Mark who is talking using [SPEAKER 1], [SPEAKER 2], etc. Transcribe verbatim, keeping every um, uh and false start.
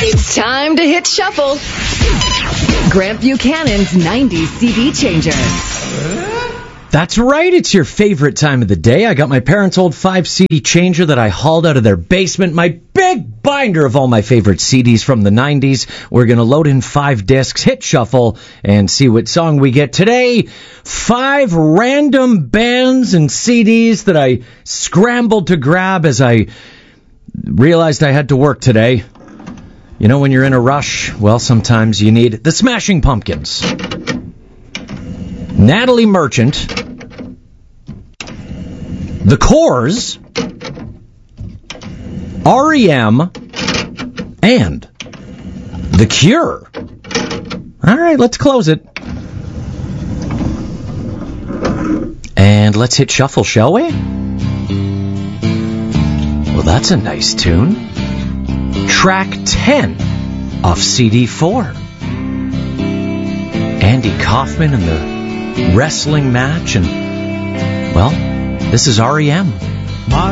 [SPEAKER 1] It's time to hit shuffle. Grant Buchanan's nineties C D changer.
[SPEAKER 2] That's right, it's your favorite time of the day. I got my parents' old five C D changer that I hauled out of their basement, my big binder of all my favorite C Ds from the nineties. We're going to load in five discs, hit shuffle, and see what song we get today. Five random bands and C Ds that I scrambled to grab as I realized I had to work today. You know, when you're in a rush, well, sometimes you need the Smashing Pumpkins, Natalie Merchant, The Corrs, R E M, and The Cure. All right, let's close it. And let's hit shuffle, shall we? Well, that's a nice tune. Track ten off C D four. Andy Kaufman and the wrestling match, and, well, this is R E M.